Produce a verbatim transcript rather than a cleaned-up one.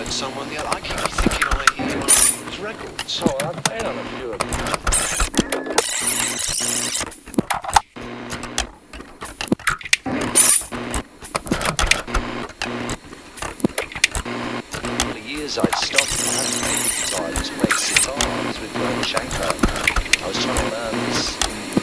heard someone the other. I keep thinking I hear one of his records. Oh, I played on a few of them. For years I'd stopped and I had to play because I was playing sitar. I was with Glenn Shanko. I was trying to learn this